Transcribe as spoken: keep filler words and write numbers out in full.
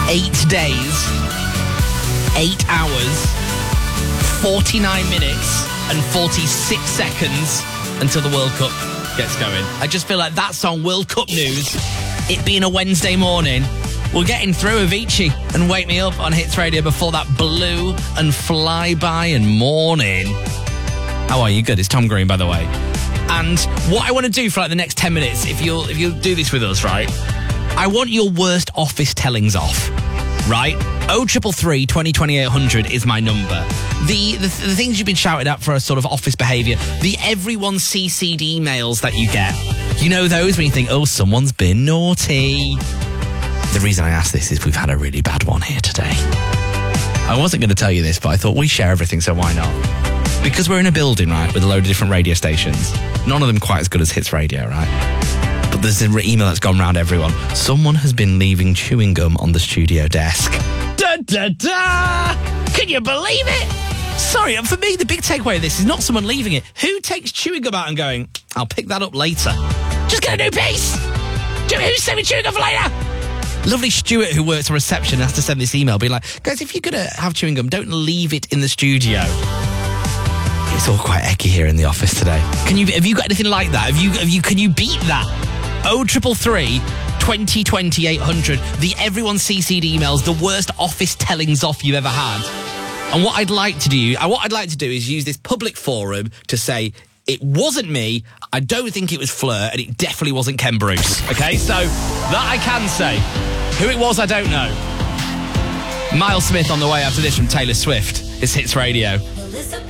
Eight days, eight hours, forty-nine minutes, and forty-six seconds until the World Cup gets going. I just feel like that song, World Cup News, it being a Wednesday morning, we're getting through Avicii and Wake Me Up on Hits Radio before that blue and flyby and morning. How are you? Good. It's Tom Green, by the way. And what I want to do for like the next ten minutes, if you'll if you'll do this with us, right? I want your worst office tellings off, right? oh triple three, twenty, twenty-eight hundred is my number. The, the the things you've been shouted at for a sort of office behaviour, the everyone C C'd emails that you get. You know those when you think, oh, someone's been naughty. The reason I ask this is we've had a really bad one here today. I wasn't going to tell you this, but I thought we share everything, so why not? Because we're in a building, right, with a load of different radio stations. None of them quite as good as Hits Radio, right? But there's an email that's gone round everyone. Someone has been leaving chewing gum on the studio desk. Da, da, da! Can you believe it? Sorry, for me, the big takeaway of this is not someone leaving it. Who takes chewing gum out and going, I'll pick that up later? Just get a new piece! Who's saving chewing gum for later? Lovely Stuart, who works a reception, has to send this email, being like, guys, if you're going to have chewing gum, don't leave it in the studio. It's all quite ecky here in the office today. Can you? Have you got anything like that? Have you? Have you? Can you beat that? Oh triple three, twenty, twenty-eight hundred. The everyone C C'd emails, the worst office tellings off you've ever had. And what I'd like to do, what I'd like to do is use this public forum to say it wasn't me. I don't think it was Fleur, and it definitely wasn't Ken Bruce. Okay, so that I can say. Who it was, I don't know. Miles Smith on the way after this from Taylor Swift. It's Hits Radio.